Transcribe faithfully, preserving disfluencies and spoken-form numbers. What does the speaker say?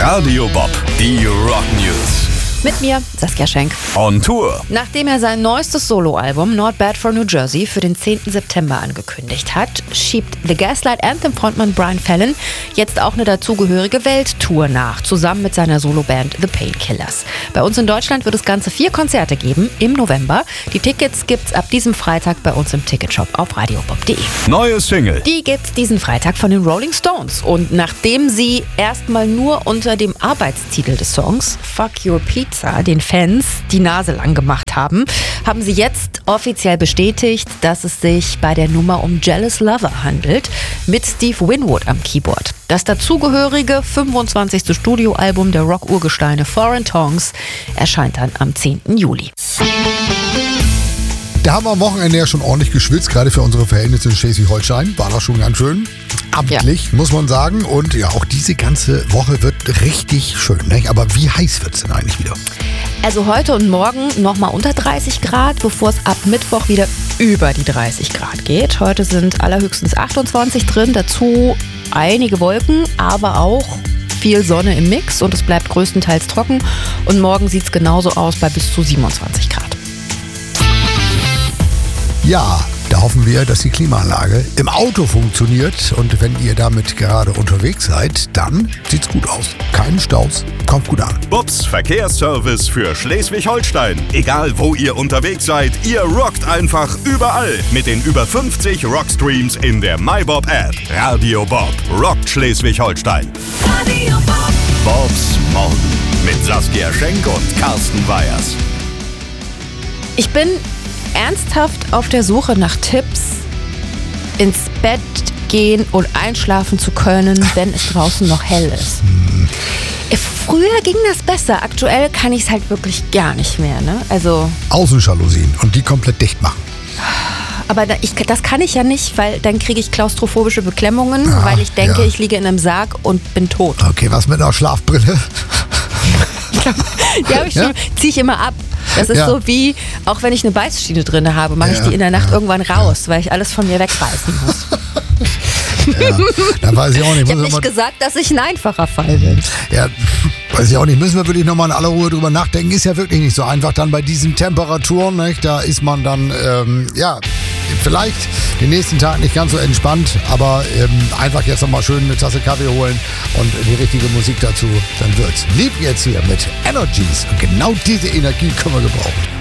Radio Bob, die Rock News. Mit mir, Saskia Schenk. On Tour. Nachdem er sein neuestes Soloalbum Not Bad for New Jersey für den zehnten September angekündigt hat, schiebt The Gaslight Anthem-Frontmann Brian Fallon jetzt auch eine dazugehörige Welttour nach, zusammen mit seiner Soloband The Painkillers. Bei uns in Deutschland wird es ganze vier Konzerte geben im November. Die Tickets gibt's ab diesem Freitag bei uns im Ticketshop auf radiobob punkt de. Neue Single. Die gibt's diesen Freitag von den Rolling Stones. Und nachdem sie erstmal nur unter dem Arbeitstitel des Songs Fuck Your Pizza den Fans die Nase lang gemacht haben, haben sie jetzt offiziell bestätigt, dass es sich bei der Nummer um Jealous Lover handelt, mit Steve Winwood am Keyboard. Das dazugehörige fünfundzwanzigste Studioalbum der Rock-Urgesteine Foreign Tongues erscheint dann am zehnten Juli. Da haben wir am Wochenende ja schon ordentlich geschwitzt, gerade für unsere Verhältnisse in Schleswig-Holstein. War doch schon ganz schön amtlich, ja, muss man sagen. Und ja, auch diese ganze Woche wird richtig schön. Ne? Aber wie heiß wird es denn eigentlich wieder? Also heute und morgen nochmal unter dreißig Grad, bevor es ab Mittwoch wieder über die dreißig Grad geht. Heute sind allerhöchstens achtundzwanzig drin, dazu einige Wolken, aber auch viel Sonne im Mix und es bleibt größtenteils trocken. Und morgen sieht es genauso aus bei bis zu siebenundzwanzig Grad. Ja, da hoffen wir, dass die Klimaanlage im Auto funktioniert. Und wenn ihr damit gerade unterwegs seid, dann sieht's gut aus. Keine Staus, kommt gut an. Bobs Verkehrsservice für Schleswig-Holstein. Egal wo ihr unterwegs seid, ihr rockt einfach überall. Mit den über fünfzig Rockstreams in der MyBob-App. Radio Bob rockt Schleswig-Holstein. Radio Bob. Bobs Morgen mit Saskia Schenk und Carsten Weyers. Ich bin ernsthaft auf der Suche nach Tipps, ins Bett gehen und einschlafen zu können, wenn es draußen noch hell ist. Hm. Früher ging das besser, aktuell kann ich es halt wirklich gar nicht mehr. Ne? Also Außenjalousien und die komplett dicht machen. Aber da, ich, das kann ich ja nicht, weil dann kriege ich klaustrophobische Beklemmungen, Ah, weil ich denke, ja. ich liege in einem Sarg und bin tot. Okay, was mit einer Schlafbrille? Die habe ich Ja? schon, ziehe ich immer ab. Das ist Ja. so wie, auch wenn ich eine Beißschiene drin habe, mache ich Ja, die in der Nacht ja, irgendwann raus, weil ich alles von mir wegreißen muss. Ja, dann weiß ich auch nicht. Ich habe Muss nicht mal- gesagt, dass ich ein einfacher Fall bin. Ja, weiß ich auch nicht. Müssen wir wirklich nochmal in aller Ruhe drüber nachdenken. Ist ja wirklich nicht so einfach dann bei diesen Temperaturen. Nicht? Da ist man dann, ähm, ja, vielleicht den nächsten Tag nicht ganz so entspannt, aber ähm, einfach jetzt nochmal schön eine Tasse Kaffee holen und die richtige Musik dazu. Dann wird's. Lieb jetzt hier mit Energies. Und genau diese Energie können wir gebrauchen.